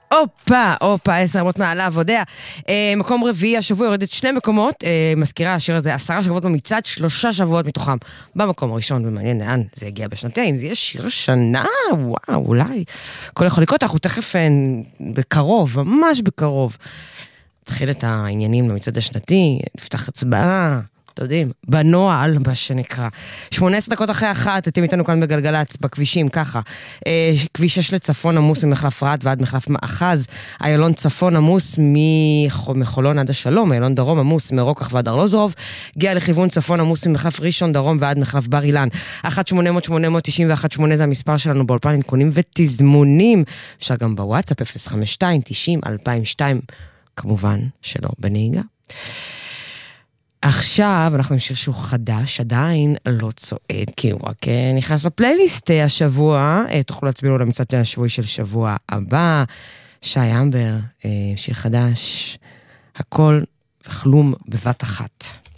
הופה, 10 רמות מעליו, יודע. מקום רביעי, השבוע יורדת 2 מקומות, מזכירה השיר הזה 10 שבועות במצעד, 3 שבועות מתוכם. במקום הראשון, ומעניין לאן זה יגיע בשנתיים, זה יהיה שיר שנה, וואו, אולי. כל יכול לקרות, אנחנו תכף בקרוב, ממש בקרוב. נתחיל את העניינים למצעד השנתי, נפתח הצבעה. אתם יודעים, בנועל, מה שנקרא. 18 דקות אחרי 1, אתם איתנו כאן בגלגלץ, בכבישים, ככה. כביש 6 לצפון עמוס ממחלף רהט ועד מחלף מאחז, איילון צפון עמוס מחולון עד השלום, איילון דרום עמוס מרוקח ועד ארלוזורוב, הגיע לכיוון צפון עמוס ממחלף ראשון דרום ועד מחלף בר אילן. 1-800-891-8 זה המספר שלנו באולפן עדכונים ותזמונים. אפשר גם בוואטסאפ 052-90-2002, כמובן שלא בנהיגה. עכשיו אנחנו נשאיר שהוא חדש, עדיין לא צועד, כי הוא רק נכנס לפלייליסט השבוע, תוכלו להצביע לו למצעד השבועי של שבוע הבא, שי אמבר, שיר חדש, הכל וכלום בבת אחת.